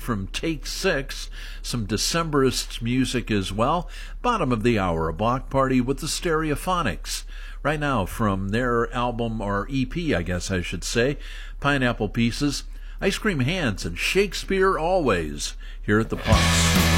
from Take Six, some Decemberist music as well. Bottom of the hour, a block party with the Stereophonics. Right now, from their album, or EP, I guess I should say, Pineapple Pieces, Ice Cream Hands, and Shakespeare Always, here at the Pulse.